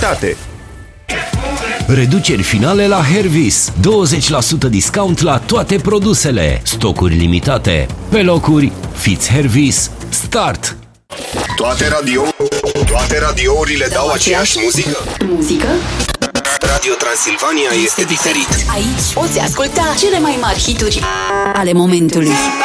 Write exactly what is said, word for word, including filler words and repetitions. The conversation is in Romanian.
calitate. Reduceri finale la Hervis. douăzeci la sută discount la toate produsele. Stocuri limitate. Pe locuri, fiți Hervis. Start! Toate radio, toate radiourile dau aceeași muzică? Muzică? Radio Transilvania este diferit. Aici poți asculta cele mai mari hituri ale momentului.